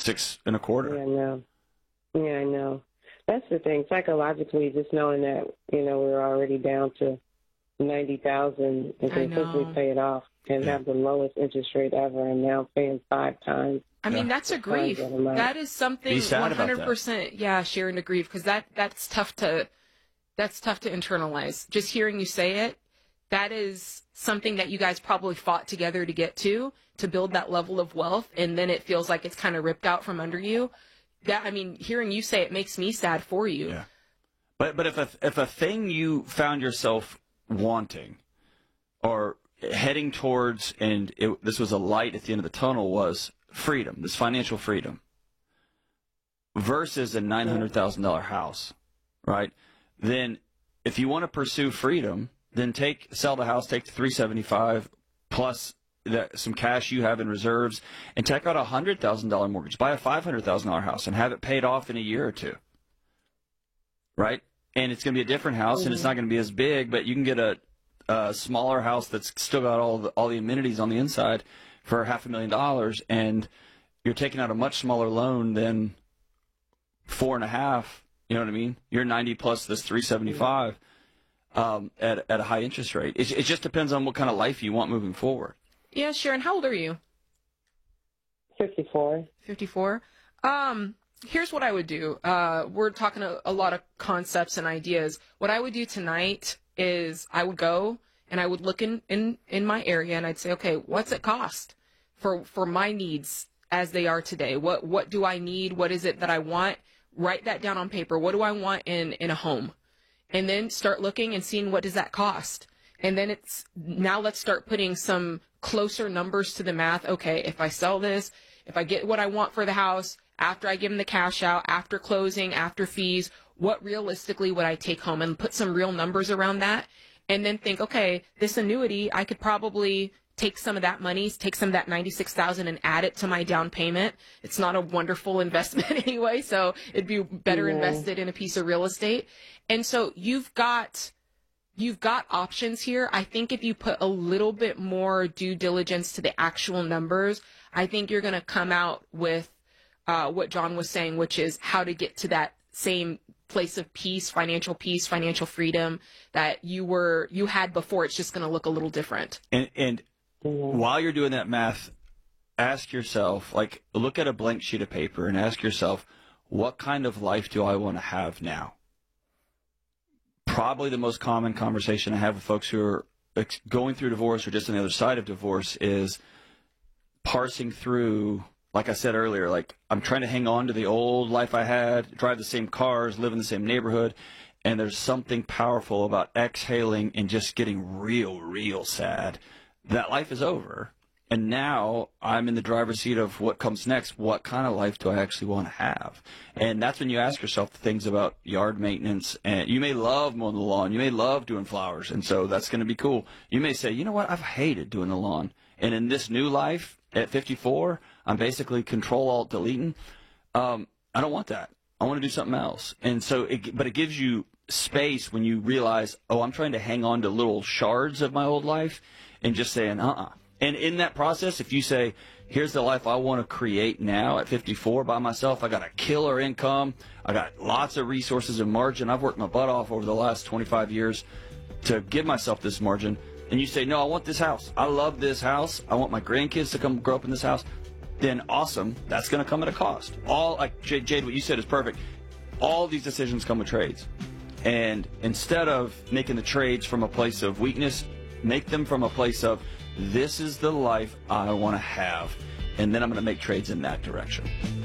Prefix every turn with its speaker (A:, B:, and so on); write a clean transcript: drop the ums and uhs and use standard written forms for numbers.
A: 6.25.
B: Yeah, I know. Yeah, I know. That's the thing. Psychologically, just knowing that, we're already down to 90,000 and can quickly pay it off and have the lowest interest rate ever, and now paying 5 times.
C: I mean, that's a grief. That is something 100%. Yeah, sharing a grief, because that's tough to internalize. Just hearing you say it, that is something that you guys probably fought together to get to build that level of wealth, and then it feels like it's kind of ripped out from under you. That, I mean, hearing you say it makes me sad for you.
A: Yeah. But if a thing you found yourself wanting or heading towards, and this was a light at the end of the tunnel, was freedom, this financial freedom, versus a $900,000 house, right? Then if you want to pursue freedom, then sell the house, take the $375 plus some cash you have in reserves, and take out a $100,000 mortgage. Buy a $500,000 house and have it paid off in a year or two, right? And it's going to be a different house, and it's not going to be as big, but you can get a smaller house that's still got all the amenities on the inside for $500,000, and you're taking out a much smaller loan than 4.5. You know what I mean? You're 90 plus this 375 at a high interest rate. It just depends on what kind of life you want moving forward.
C: Yeah, Sharon, how old are you?
B: 54.
C: 54. Here's what I would do. We're talking a lot of concepts and ideas. What I would do tonight is I would go and I would look in my area, and I'd say, okay, what's it cost for my needs as they are today? What do I need? What is it that I want? Write that down on paper. What do I want in a home? And then start looking and seeing, what does that cost? And then now let's start putting some closer numbers to the math. Okay, if I sell this, if I get what I want for the house, after I give them the cash out, after closing, after fees, what realistically would I take home? And put some real numbers around that. And then think, okay, this annuity, I could probably take some of that money, take some of that $96,000 and add it to my down payment. It's not a wonderful investment anyway, so it'd be better invested in a piece of real estate. And so you've got options here. I think if you put a little bit more due diligence to the actual numbers, I think you're going to come out with what John was saying, which is how to get to that same place of peace, financial freedom that you had before. It's just going to look a little different.
A: And while you're doing that math, ask yourself, look at a blank sheet of paper and ask yourself, what kind of life do I want to have now? Probably the most common conversation I have with folks who are going through divorce or just on the other side of divorce is parsing through, like I said earlier, I'm trying to hang on to the old life I had, drive the same cars, live in the same neighborhood, and there's something powerful about exhaling and just getting real, real sad. That life is over, and now I'm in the driver's seat of what comes next. What kind of life do I actually want to have? And that's when you ask yourself things about yard maintenance. And you may love mowing the lawn. You may love doing flowers, and so that's going to be cool. You may say, you know what, I've hated doing the lawn. And in this new life at 54, I'm basically Control-Alt-Deleting. I don't want that. I want to do something else. And so, but it gives you space when you realize, oh, I'm trying to hang on to little shards of my old life and just saying, And in that process, if you say, here's the life I want to create now at 54 by myself, I got a killer income, I got lots of resources and margin, I've worked my butt off over the last 25 years to give myself this margin, and you say, no, I want this house. I love this house. I want my grandkids to come grow up in this house. Then awesome. That's going to come at a cost. Jade, what you said is perfect. All these decisions come with trades. And instead of making the trades from a place of weakness, make them from a place of, this is the life I want to have. And then I'm going to make trades in that direction.